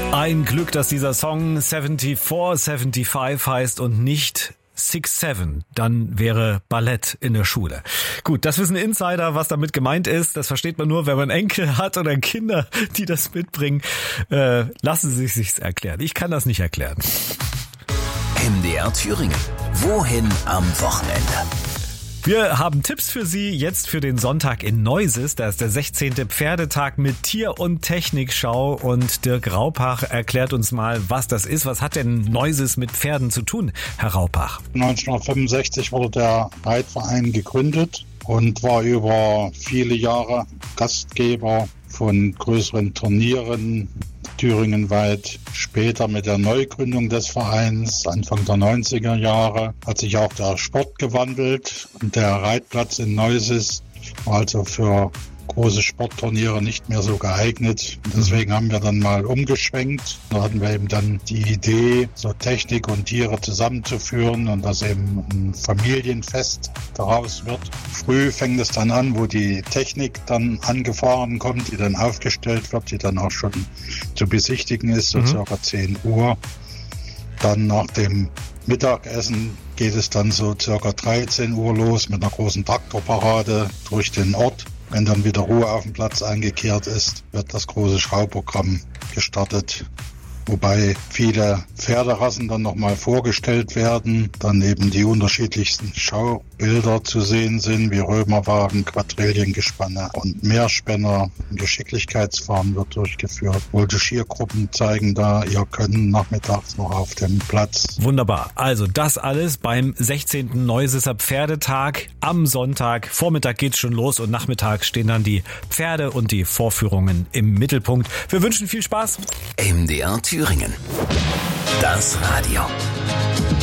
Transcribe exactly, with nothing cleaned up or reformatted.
Ein Glück, dass dieser Song vierundsiebzig, fünfundsiebzig heißt und nicht six seven, dann wäre Ballett in der Schule. Gut, das wissen Insider, was damit gemeint ist. Das versteht man nur, wenn man Enkel hat oder Kinder, die das mitbringen. Äh, lassen Sie sich's erklären. Ich kann das nicht erklären. M D R Thüringen. Wohin am Wochenende? Wir haben Tipps für Sie jetzt für den Sonntag in Neuses. Da ist der sechzehnte Pferdetag mit Tier- und Technikschau und Dirk Raupach erklärt uns mal, was das ist. Was hat denn Neuses mit Pferden zu tun, Herr Raupach? neunzehnhundertfünfundsechzig wurde der Reitverein gegründet und war über viele Jahre Gastgeber von größeren Turnieren thüringenweit. Später mit der Neugründung des Vereins, Anfang der neunziger Jahre, hat sich auch der Sport gewandelt und der Reitplatz in Neuses war also für große Sportturniere nicht mehr so geeignet. Deswegen haben wir dann mal umgeschwenkt. Da hatten wir eben dann die Idee, so Technik und Tiere zusammenzuführen und dass eben ein Familienfest daraus wird. Früh fängt es dann an, wo die Technik dann angefahren kommt, die dann aufgestellt wird, die dann auch schon zu besichtigen ist, so mhm. circa zehn Uhr. Dann nach dem Mittagessen geht es dann so circa dreizehn Uhr los mit einer großen Traktorparade durch den Ort. Wenn dann wieder Ruhe auf dem Platz eingekehrt ist, wird das große Schauprogramm gestartet, wobei viele Pferderassen dann nochmal vorgestellt werden, dann eben die unterschiedlichsten Schaubilder zu sehen sind, wie Römerwagen, Quadrillengespanne und Mehrspänner. Ein Geschicklichkeitsfahren wird durchgeführt. Voltigiergruppen zeigen da ihr Können nachmittags noch auf dem Platz. Wunderbar. Also das alles beim sechzehnten Neuseser Pferdetag am Sonntag. Vormittag geht's schon los und nachmittags stehen dann die Pferde und die Vorführungen im Mittelpunkt. Wir wünschen viel Spaß. M D R Thüringen. Das Radio.